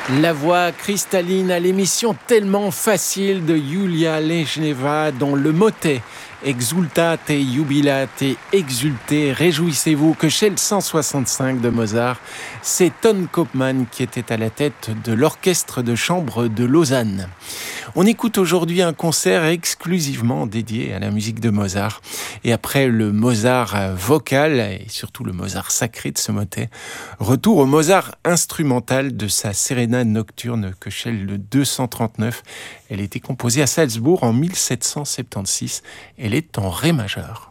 La voix cristalline à l'émission tellement facile de Yulia Lejneva dont le motet Exultate, jubilate, exultez, réjouissez-vous que chez le 165 de Mozart, c'est Ton Koopman qui était à la tête de l'orchestre de chambre de Lausanne. On écoute aujourd'hui un concert exclusivement dédié à la musique de Mozart. Et après le Mozart vocal et surtout le Mozart sacré de ce motet, retour au Mozart instrumental de sa sérénade nocturne Köchel 239. Elle a été composée à Salzbourg en 1776. Elle est en ré majeur.